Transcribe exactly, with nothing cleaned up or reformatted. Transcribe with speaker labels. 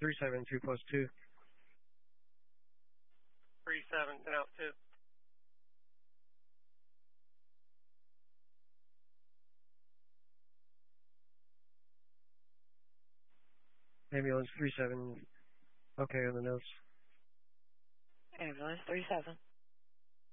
Speaker 1: three seven two plus two.
Speaker 2: three seven, ten out two.
Speaker 1: Ambulance three seven. Okay on the notes.
Speaker 3: Ambulance three seven.